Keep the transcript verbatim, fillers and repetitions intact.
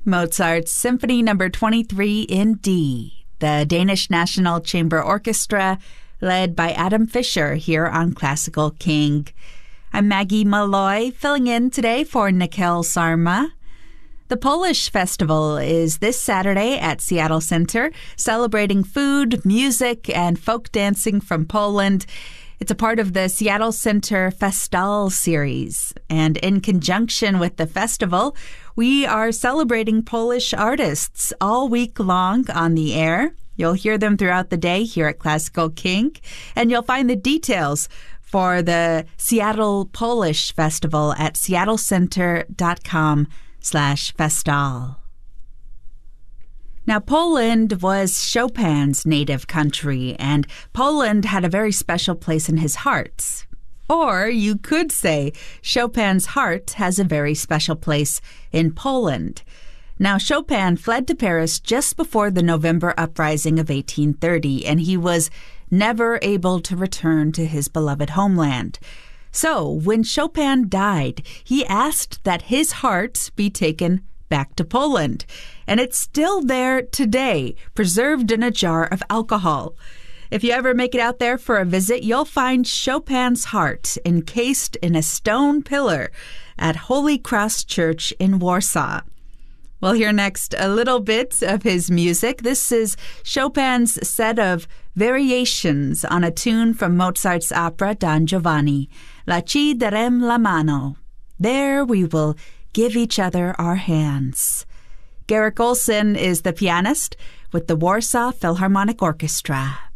Mozart's Symphony Number twenty-three in D, the Danish National Chamber Orchestra, led by Adam Fischer here on Classical King. I'm Maggie Malloy, filling in today for Nikhil Sarma. The Polish Festival is this Saturday at Seattle Center, celebrating food, music, and folk dancing from Poland. It's a part of the Seattle Center Festal series. And in conjunction with the festival, we are celebrating Polish artists all week long on the air. You'll hear them throughout the day here at Classical King, and you'll find the details for the Seattle Polish Festival at seattlecenter.com slash festal. Now, Poland was Chopin's native country, and Poland had a very special place in his heart. Or you could say Chopin's heart has a very special place in Poland. Now, Chopin fled to Paris just before the November uprising of eighteen thirty, and he was never able to return to his beloved homeland. So, when Chopin died, he asked that his heart be taken back to Poland. And it's still there today, preserved in a jar of alcohol. If you ever make it out there for a visit, you'll find Chopin's heart encased in a stone pillar at Holy Cross Church in Warsaw. We'll hear next a little bit of his music. This is Chopin's set of variations on a tune from Mozart's opera Don Giovanni, La ci darem la mano. There we will give each other our hands. Garrick Olson is the pianist with the Warsaw Philharmonic Orchestra.